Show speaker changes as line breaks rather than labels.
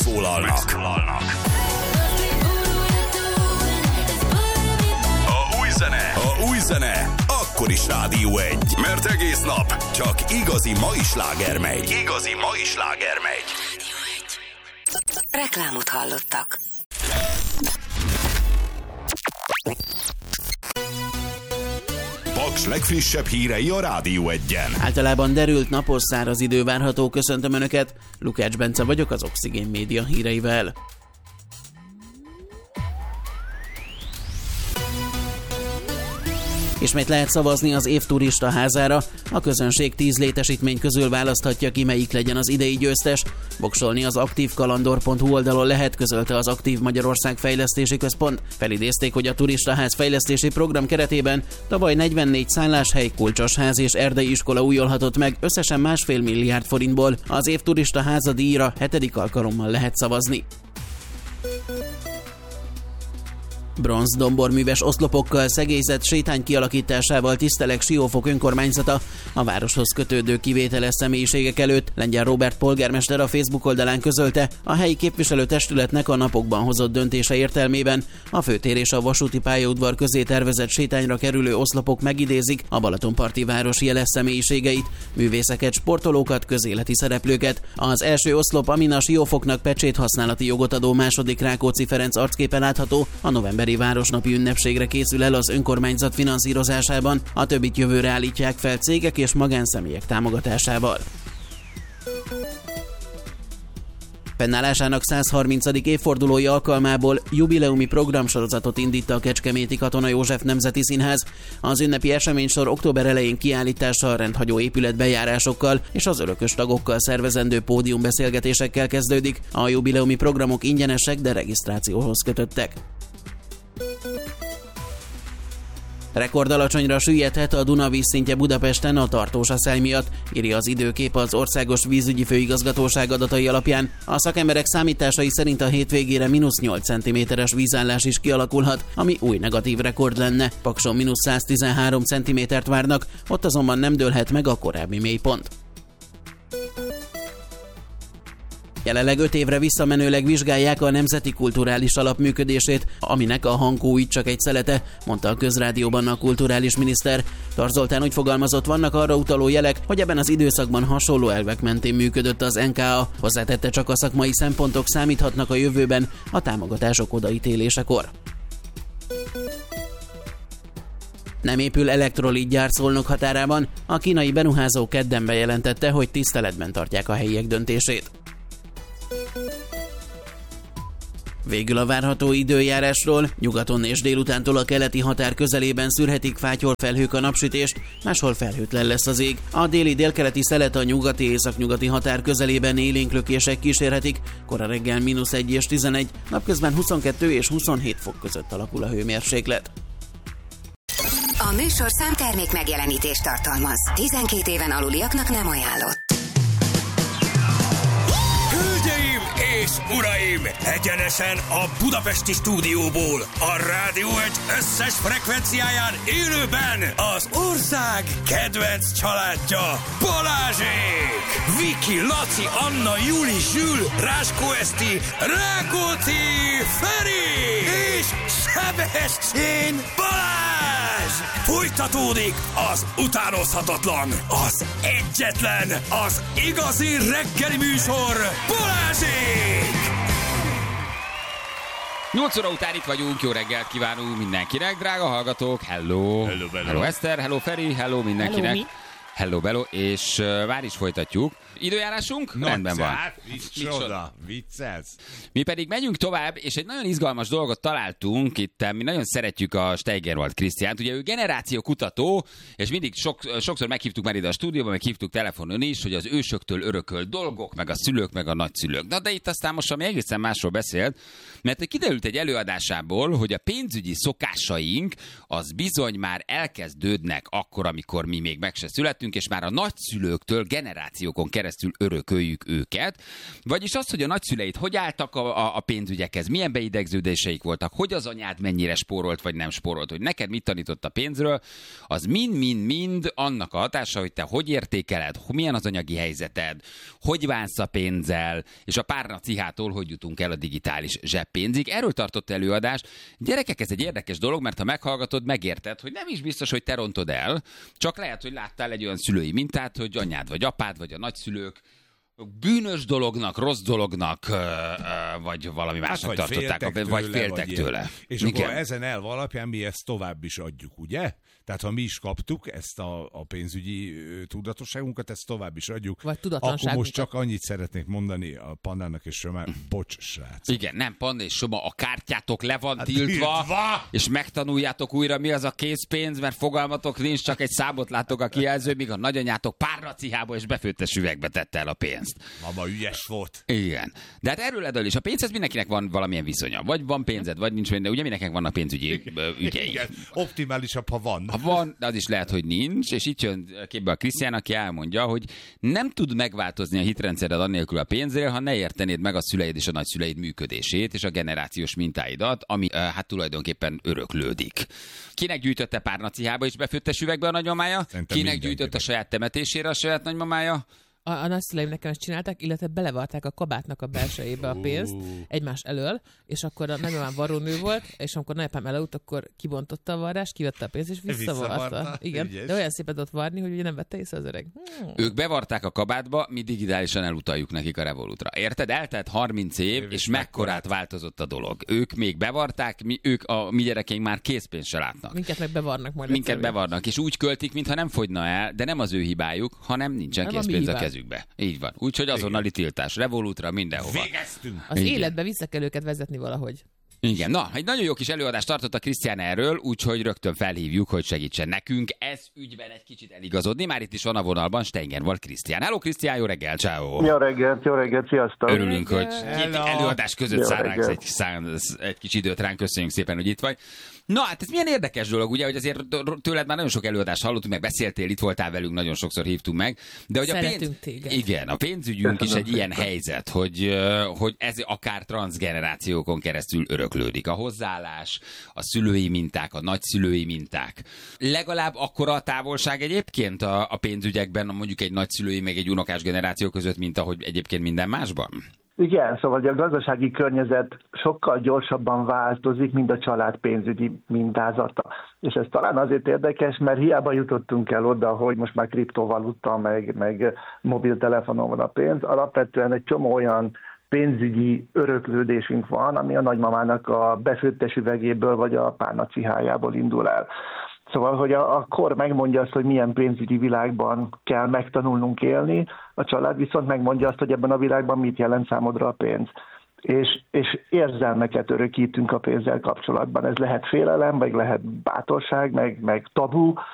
megszólalnak. A új zene akkor is Rádió 1, mert egész nap csak igazi mai sláger megy.
Reklámot hallottak.
Paks legfrissebb hírei a Rádió 1-en.
Általában derült, napos, száraz idő várható. Köszöntöm Önöket, Lukács Bence vagyok az Oxigén Média híreivel. Ismét lehet szavazni az év turista házára. A közönség 10 létesítmény közül választhatja ki, melyik legyen az idei győztes. Voksolni az aktívkalandor.hu oldalon lehet, közölte az Aktív Magyarország Fejlesztési Központ. Felidézték, hogy a turistaház fejlesztési program keretében tavaly 44 szálláshely, kulcsosház és erdei iskola újolhatott meg, összesen 1,5 milliárd forintból. Az év turistaháza díjra 7. alkalommal lehet szavazni. Bronzdomborműves oszlopokkal szegélyzett sétány kialakításával tiszteleg Siófok önkormányzata a városhoz kötődő kivételes személyiségek előtt. Lengyel Róbert polgármester a Facebook oldalán közölte, a helyi képviselőtestületnek a napokban hozott döntése értelmében a főtér és a vasúti pályaudvar közé tervezett sétányra kerülő oszlopok megidézik a Balatonparti város jeles személyiségeit, művészeket, sportolókat, közéleti szereplőket. Az első oszlop, amin a Siófoknak pecsét használati jogot adó második Rákóczi Ferenc arcképe látható, a novemberi városnapi ünnepségre készül el az önkormányzat finanszírozásában, a többit jövőre állítják fel cégek és magánszemélyek támogatásával. Fennállásának 130. évfordulója alkalmából jubileumi programsorozatot indít a Kecskeméti Katona József Nemzeti Színház. Az ünnepi eseménysor október elején kiállítással, rendhagyó épületbejárásokkal és az örökös tagokkal szervezendő pódiumbeszélgetésekkel kezdődik. A jubileumi programok ingyenesek, de regisztrációhoz kötöttek. Rekordalacsonyra süllyedhet a Duna vízszintje Budapesten a tartós aszály miatt, írja az Időkép az Országos Vízügyi Főigazgatóság adatai alapján. A szakemberek számításai szerint a hétvégére -8 cm-es vízállás is kialakulhat, ami új negatív rekord lenne. Pakson -113 cm-t várnak, ott azonban nem dőlhet meg a korábbi mélypont. Jelenleg 5 évre visszamenőleg vizsgálják a Nemzeti Kulturális Alap működését, aminek a Hankó csak egy szelete, mondta a Közrádióban a kulturális miniszter. Tar Zoltán úgy fogalmazott, vannak arra utaló jelek, hogy ebben az időszakban hasonló elvek mentén működött az NKA. Hozzátette, csak a szakmai szempontok számíthatnak a jövőben a támogatások odaítélésekor. Nem épül elektrolitgyár Szolnok határában. A kínai beruházó kedden bejelentette, hogy tiszteletben tartják a helyiek döntését. Végül a várható időjárásról. Nyugaton és délutántól a keleti határ közelében szűrhetik fátyor felhők a napsütést, máshol felhőtlen lesz az ég. A déli-délkeleti szelet a nyugati-északnyugati határ közelében élénk lökések kísérhetik, kora reggel -1 és 11, napközben 22 és 27 fok között alakul a hőmérséklet.
A műsorszám termék megjelenítést tartalmaz. 12 éven aluliaknak nem ajánlott.
Hölgyeim és uraim, egyenesen a budapesti stúdióból, a Rádió 1 összes frekvenciáján élőben az ország kedvenc családja, Balázsék! Viki, Laci, Anna, Juli, Zsül, Ráskó Eszti, Rákóczi, Feri és Sebestyén Balázs! Folytatódik az utánozhatatlan, az egyetlen, az igazi reggeli műsor, Balázsék!
8 óra után itt vagyunk, jó reggelt kívánunk mindenkinek, drága hallgatók, hello! Hello Eszter, hello Feri, hello mindenkinek! Hello Bello, és már is folytatjuk. Időjárásunk? Rendben van.
Micsoda, viccelsz.
Mi pedig megyünk tovább, és egy nagyon izgalmas dolgot találtunk itt. Mi nagyon szeretjük a Steigerwald Krisztiánt. Ugye ő generációkutató, és mindig sokszor meghívtuk már ide a stúdióba, meghívtuk telefonon is, hogy az ősöktől örökölt dolgok, meg a szülők, meg a nagyszülők. Na de itt aztán most ami egészen másról beszélt, mert kiderült egy előadásából, hogy a pénzügyi szokásaink az bizony már elkezdődnek akkor, amikor mi még meg se születtünk. pénzünk, és már a nagyszülőktől generációkon keresztül örököljük őket. Vagyis az, hogy a nagyszüleid hogy álltak a pénzügyekhez, milyen beidegződéseik voltak, hogy az anyád mennyire spórolt vagy nem spórolt, hogy neked mit tanított a pénzről, az mind annak a hatása, hogy te hogy értékeled, milyen az anyagi helyzeted, hogy bánsz a pénzzel, és a párna cihától hogy jutunk el a digitális zseppénzig. Erről tartott előadást. Gyerekek, ez egy érdekes dolog, mert ha meghallgatod, megérted, hogy nem is biztos, hogy te rontod el, csak lehet, hogy láttál egy olyan szülői mintát, hogy anyád vagy apád, vagy a nagyszülők bűnös dolognak, rossz dolognak, vagy valami másnak tartották, vagy féltek tőle.
És igen. Akkor ezen elv alapján mi ezt tovább is adjuk, ugye? Tehát ha mi is kaptuk ezt a pénzügyi tudatosságunkat, ezt tovább is adjuk.
Vagy
akkor most csak annyit szeretnék mondani a Pandának és Sömá, bocs, srác.
Igen, nem, Panda és Söma, a kártyátok le van tiltva, és megtanuljátok újra, mi az a készpénz, mert fogalmatok nincs, csak egy számot látok a kijelző, míg a nagyanyátok párnacihába és befőttes üvegbe tette el a pénzt.
Mama ügyes volt.
Igen. De hát erről edől is. A pénzhez mindenkinek van valamilyen viszonya. Vagy van pénzed, vagy nincs, de ugye mindenkinek vannak pénzügyi ügyei.
Igen. Optimálisabb, ha van.
Ha van, de az is lehet, hogy nincs, és itt jön képbe a Krisztián, aki elmondja, hogy nem tud megváltozni a hitrendszered annélkül a pénzről, ha ne értenéd meg a szüleid és a nagyszüleid működését, és a generációs mintáidat, ami hát tulajdonképpen öröklődik. Kinek gyűjtötte párnacihába és befőttes üvegbe a nagymamája? Kinek gyűjtött a saját temetésére a saját nagymamája?
A nagyszüleim nekem ezt csinálták, illetve belevarták a kabátnak a belsejébe a pénzt egymás elől, és akkor a nagymamám varrónő volt, és amikor nagyapám elaludt, akkor kibontotta a varrást, kivette a pénzt, és visszavarta. Igen, ügyes. De olyan szépet ott varni, hogy ugye nem vette észre az öreg.
Ők bevarták a kabátba, mi digitálisan elutaljuk nekik a Revolutra. Érted? Eltelt 30 év, és mekkorát változott a dolog. Ők még bevarták, mi gyerekeink már készpénzt se látnak.
Minket meg bevarnak majd.
Minket bevarnak, és úgy költik, mintha nem fogyna el, de nem az ő hibájuk, hanem nincsen készpénz a kezükbe. Így van. Úgyhogy azonnali tiltás. Revolutra, mindenhova.
Végeztünk.
Az életbe vissza kell őket vezetni valahogy.
Igen, na, egy nagyon jó kis előadást tartott a Krisztián erről, úgyhogy rögtön felhívjuk, hogy segítsen nekünk ez ügyben egy kicsit eligazodni. Már itt is van a vonalban Steigenwald Krisztián. Hello Krisztián, jó reggel, ciao.
Jó reggelt, sziasztok.
Örülünk, hogy két előadás között szállnánk egy kis időt ránk, köszönjük szépen, hogy itt vagy. Na, hát ez milyen érdekes dolog, ugye, hogy azért tőled már nagyon sok előadást hallottunk, meg beszéltél, itt voltál velünk, nagyon sokszor hívtunk meg. De hogy a pénzügyünk is egy ilyen helyzet, hogy ez akár transzgenerációkon keresztül öröklődik. A hozzáállás, a szülői minták, a nagyszülői minták. Legalább akkora a távolság egyébként a pénzügyekben, mondjuk egy nagyszülői, meg egy unokás generáció között, mint ahogy egyébként minden másban?
Igen, szóval a gazdasági környezet sokkal gyorsabban változik, mint a család pénzügyi mintázata. És ez talán azért érdekes, mert hiába jutottunk el oda, hogy most már kriptovaluta, meg mobiltelefonon van a pénz. Alapvetően egy csomó olyan pénzügyi öröklődésünk van, ami a nagymamának a befőttes üvegéből vagy a párnacihájából indul el. Szóval, hogy a kor megmondja azt, hogy milyen pénzügyi világban kell megtanulnunk élni, a család viszont megmondja azt, hogy ebben a világban mit jelent számodra a pénz. És érzelmeket örökítünk a pénzzel kapcsolatban. Ez lehet félelem, meg lehet bátorság, meg tabu,